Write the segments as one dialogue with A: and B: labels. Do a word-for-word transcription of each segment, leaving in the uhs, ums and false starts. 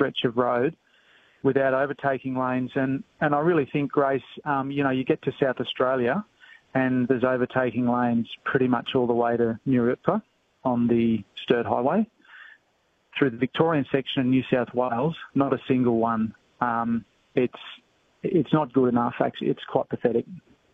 A: stretch of road without overtaking lanes. And, and I really think, Grace, um, you know, you get to South Australia and there's overtaking lanes pretty much all the way to Nurippa on the Sturt Highway. Through the Victorian section of New South Wales, not a single one. Um, it's it's not good enough, actually. It's quite pathetic.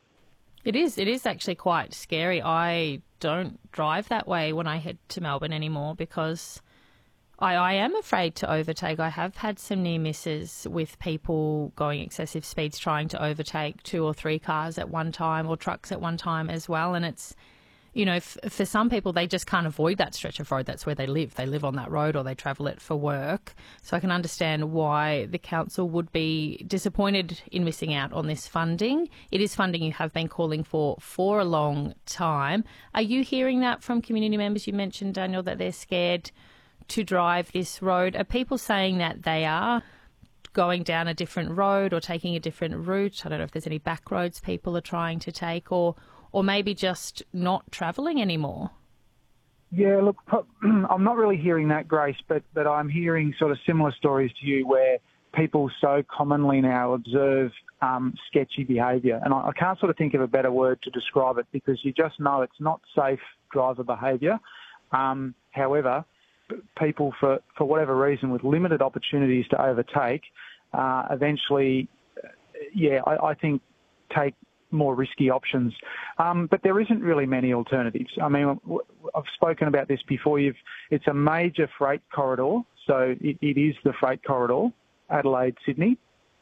B: It is. It is actually quite scary. I don't drive that way when I head to Melbourne anymore because I, I am afraid to overtake. I have had some near misses with people going excessive speeds trying to overtake two or three cars at one time or trucks at one time as well. And it's, you know, f- for some people, they just can't avoid that stretch of road. That's where they live. They live on that road or they travel it for work. So I can understand why the council would be disappointed in missing out on this funding. It is funding you have been calling for for a long time. Are you hearing that from community members? You mentioned, Daniel, that they're scared to drive this road. Are people saying that they are going down a different road or taking a different route? I don't know if there's any back roads people are trying to take or or maybe just not travelling anymore?
A: Yeah, look, I'm not really hearing that, Grace, but, but I'm hearing sort of similar stories to you where people so commonly now observe um, sketchy behaviour. And I, I can't sort of think of a better word to describe it because you just know it's not safe driver behaviour. Um, however, people, for, for whatever reason, with limited opportunities to overtake, uh, eventually, yeah, I, I think take more risky options. Um, but there isn't really many alternatives. I mean, I've spoken about this before. You've, it's a major freight corridor, so it, it is the freight corridor, Adelaide, Sydney.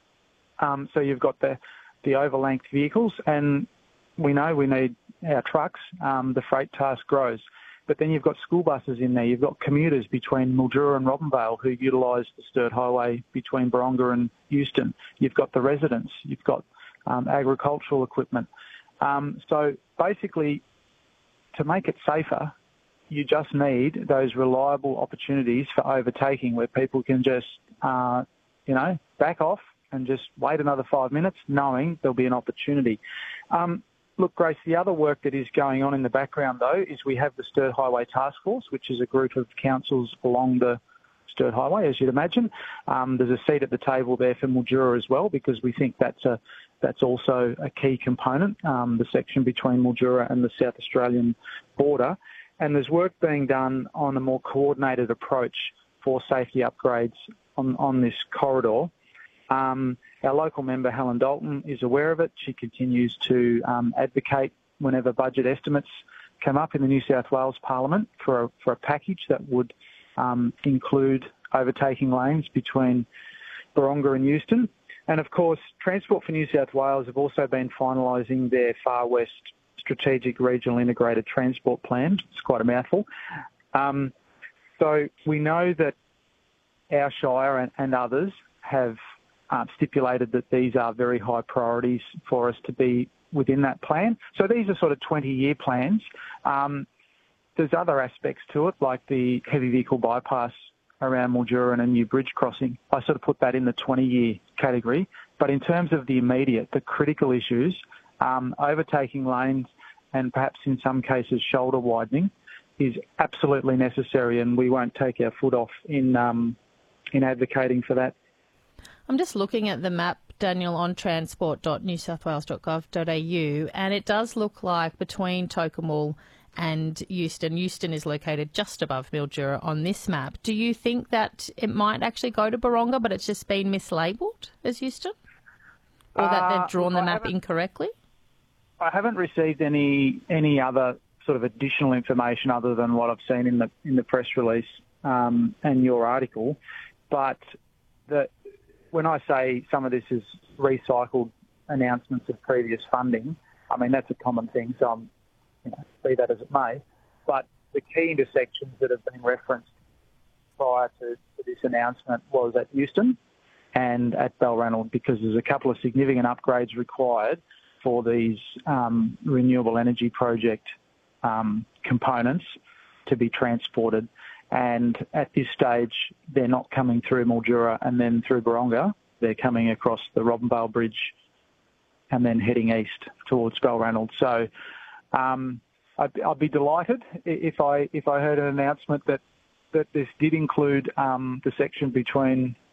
A: Um, so you've got the, the over-length vehicles, and we know we need our trucks. Um, the freight task grows. But then you've got school buses in there. You've got commuters between Mildura and Robinvale who utilise the Sturt Highway between Baronga and Euston. You've got the residents. You've got um, agricultural equipment. Um, so basically, to make it safer, you just need those reliable opportunities for overtaking where people can just, uh, you know, back off and just wait another five minutes knowing there'll be an opportunity. Um, Look, Grace, the other work that is going on in the background, though, is we have the Sturt Highway Task Force, which is a group of councils along the Sturt Highway, as you'd imagine. Um, there's a seat at the table there for Mildura as well, because we think that's a that's also a key component, um, the section between Mildura and the South Australian border. And there's work being done on a more coordinated approach for safety upgrades on, on this corridor. Um, Our local member, Helen Dalton, is aware of it. She continues to um, advocate whenever budget estimates come up in the New South Wales Parliament for a, for a package that would um, include overtaking lanes between Baronga and Euston. And of course, Transport for New South Wales have also been finalising their Far West Strategic Regional Integrated Transport Plan. It's quite a mouthful. Um, so we know that our Shire and, and others have Uh, stipulated that these are very high priorities for us to be within that plan. So these are sort of twenty-year plans. Um, there's other aspects to it, like the heavy vehicle bypass around Mildura and a new bridge crossing. I sort of put that in the twenty-year category. But in terms of the immediate, the critical issues, um, overtaking lanes and perhaps in some cases shoulder widening is absolutely necessary, and we won't take our foot off in um, in advocating for that.
B: I'm just looking at the map, Daniel, on transport dot new south wales dot gov dot a u, and it does look like between Tocumwal and Euston, Euston is located just above Mildura on this map. Do you think that it might actually go to Baronga, but it's just been mislabelled as Euston? Or that
A: Uh,
B: they've drawn
A: look,
B: the map
A: I
B: incorrectly?
A: I haven't received any any other sort of additional information other than what I've seen in the in the press release um, and your article, but the when I say some of this is recycled announcements of previous funding, I mean, that's a common thing, so I'm, you know, be that as it may. But the key intersections that have been referenced prior to, to this announcement was at Euston and at Balranald, because there's a couple of significant upgrades required for these um, renewable energy project um, components to be transported. And at this stage, they're not coming through Mildura and then through Baronga. They're coming across the Robinvale Bridge and then heading east towards Balranald. So um, I'd, I'd be delighted if I if I heard an announcement that, that this did include um, the section between